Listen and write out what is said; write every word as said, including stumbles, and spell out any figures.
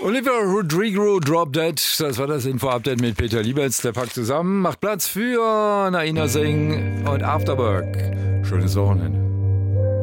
Olivia Rodrigo, Drop Dead. Das war das Info-Update mit Peter Liebetz. Der packt zusammen, macht Platz für Naina Singh und Afterwork. Schönes Wochenende.